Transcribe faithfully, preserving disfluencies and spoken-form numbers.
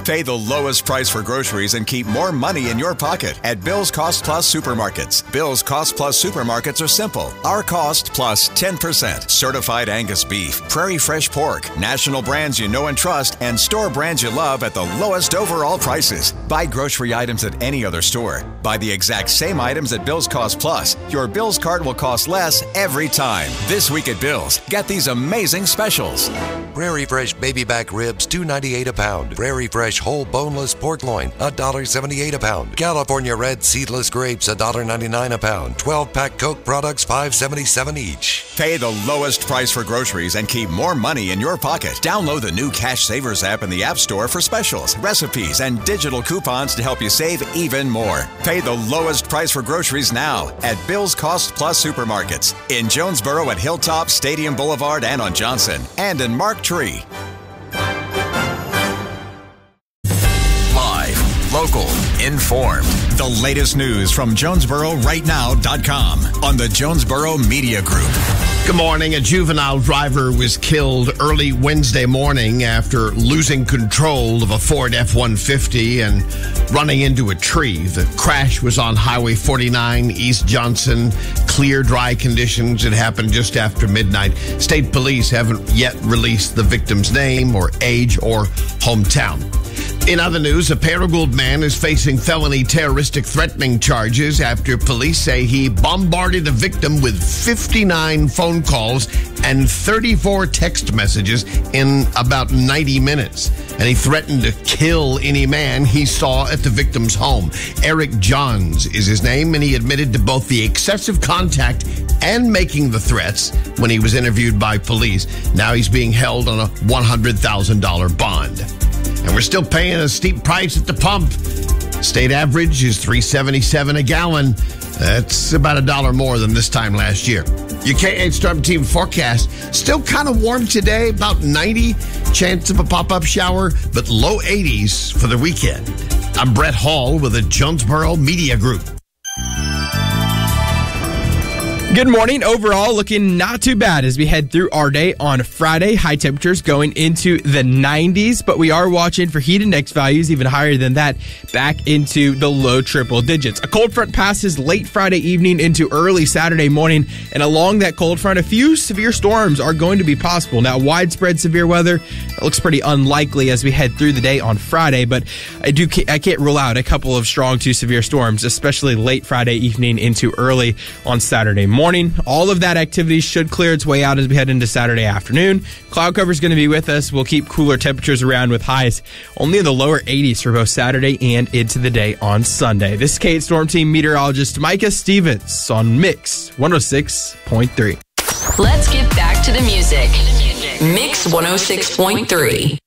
Pay the lowest price for groceries and keep more money in your pocket at Bill's Cost Plus Supermarkets. Bill's Cost Plus Supermarkets are simple. Our cost plus ten percent. Certified Angus beef, Prairie Fresh pork, national brands you know and trust, and store brands you love at the lowest overall prices. Buy grocery items at any other store. Buy the exact same items at Bill's Cost Plus. Your Bill's cart will cost less every time. This week at Bill's, get these amazing specials. Prairie Fresh baby back ribs, two ninety-eight a pound. Prairie Fresh whole boneless pork loin, one seventy-eight a pound. California Red seedless grapes, one ninety-nine a pound. twelve pack Coke products, five seventy-seven each. Pay the lowest price for groceries and keep more money in your pocket. Download the new Cash Savers app in the App Store for specials, recipes, and digital coupons to help you save even more. Pay the lowest price for groceries now at Bill's Cost Plus Supermarkets in Jonesboro at Hilltop, Stadium Boulevard, and on Johnson, and in Mark Tree. Live, local, informed. The latest news from Jonesboro Right Now dot com on the Jonesboro Media Group. Good morning. A juvenile driver was killed early Wednesday morning after losing control of a Ford F one fifty and running into a tree. The crash was on Highway forty-nine, East Johnson. Clear, dry conditions. It happened just after midnight. State police haven't yet released the victim's name or age or hometown. In other news, a Paragould man is facing felony terroristic threatening charges after police say he bombarded a victim with fifty-nine phone calls and thirty-four text messages in about ninety minutes. And he threatened to kill any man he saw at the victim's home. Eric Johns is his name, and he admitted to both the excessive contact and making the threats when he was interviewed by police. Now he's being held on a one hundred thousand dollars bond. And we're still paying a steep price at the pump. State average is three seventy-seven a gallon. That's about a dollar more than this time last year. Your K eight Storm Team forecast, still kind of warm today, about ninety, chance of a pop-up shower, but low eighties for the weekend. I'm Brett Hall with the Jonesboro Media Group. Good morning. Overall, looking not too bad as we head through our day on Friday. High temperatures going into the nineties, but we are watching for heat index values even higher than that, back into the low triple digits. A cold front passes late Friday evening into early Saturday morning, and along that cold front, a few severe storms are going to be possible. Now, widespread severe weather looks pretty unlikely as we head through the day on Friday, but I do I can't rule out a couple of strong to severe storms, especially late Friday evening into early on Saturday morning. All of that activity should clear its way out as we head into Saturday afternoon. Cloud cover is going to be with us. We'll keep cooler temperatures around with highs only in the lower eighties for both Saturday and into the day on Sunday. This is K eight Storm Team meteorologist Micah Stevens on Mix one oh six point three. Let's get back to the music. Mix one oh six point three.